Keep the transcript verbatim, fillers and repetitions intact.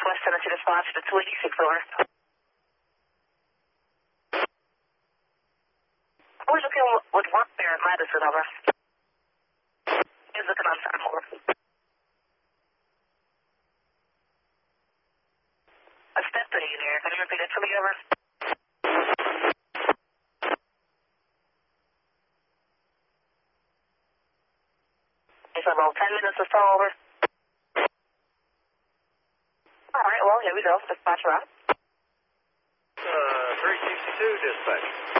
Northwest Tennessee dispatch to two eighty-six, over. We're looking with work there at Madison, over. He's looking on time, over. A step to you there. Can you repeat it to me, over? It's about ten minutes or so, over. All right, well, here we go. Dispatch route. Uh, three sixty-two, dispatch.